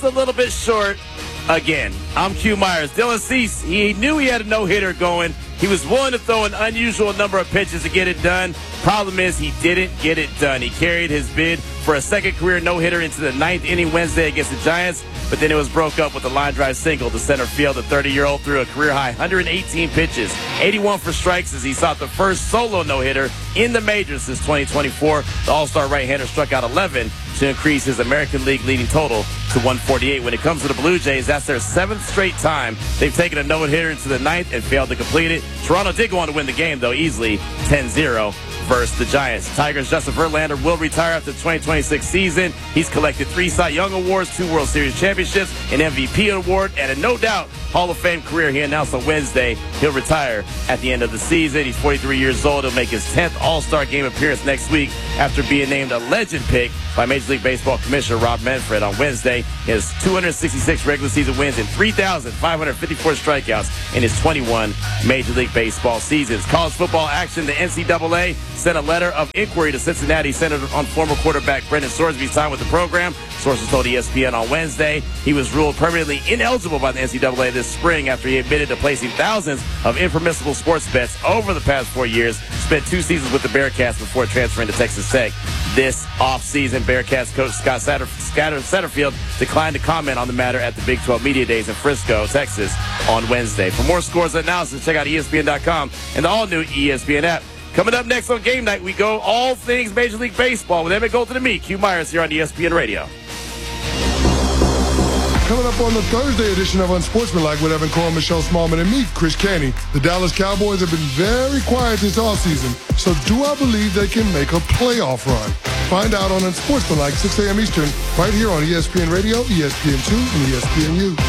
a little bit short again. I'm Q Myers. Dylan Cease, he knew he had a no-hitter going. He was willing to throw an unusual number of pitches to get it done. Problem is, he didn't get it done. He carried his bid for a second career no-hitter into the ninth inning Wednesday against the Giants, but then it was broke up with a line drive single to center field. The 30-year-old threw a career-high 118 pitches, 81 for strikes as he sought the first solo no-hitter in the majors since 2024. The All-Star right-hander struck out 11 to increase his American League leading total to 148. When it comes to the Blue Jays, that's their seventh straight time they've taken a no-hitter into the ninth and failed to complete it. Toronto did go on to win the game, though, easily 10-0 versus the Giants. Tigers' Justin Verlander will retire after the 2026 season. He's collected 3 Cy Young Awards, 2 World Series championships, an MVP award, and a no-doubt Hall of Fame career. He announced on Wednesday he'll retire at the end of the season. He's 43 years old. He'll make his 10th All-Star Game appearance next week after being named a legend pick by Major League Baseball Commissioner Rob Manfred on Wednesday. His 266 regular season wins and 3,554 strikeouts in his 21 Major League Baseball seasons. College football action, the NCAA sent a letter of inquiry to Cincinnati centered on former quarterback Brendan Sorsby's time with the program. Sources told ESPN on Wednesday he was ruled permanently ineligible by the NCAA this spring after he admitted to placing thousands of impermissible sports bets over the past 4 years. Spent 2 seasons with the Bearcats before transferring to Texas Tech this offseason. Bearcats coach Scott Satterfield declined to comment on the matter at the Big 12 Media Days in Frisco, Texas on Wednesday. For more scores and analysis, check out ESPN.com and the all-new ESPN app. Coming up next on Game Night, we go all things Major League Baseball with Emmett Golden and me, Q Myers, here on ESPN Radio. Coming up on the Thursday edition of Unsportsmanlike with Evan Cohen, Michelle Smallman, and me, Chris Canty. The Dallas Cowboys have been very quiet this offseason, so do I believe they can make a playoff run? Find out on Unsportsmanlike, 6 a.m. Eastern, right here on ESPN Radio, ESPN2, and ESPNU.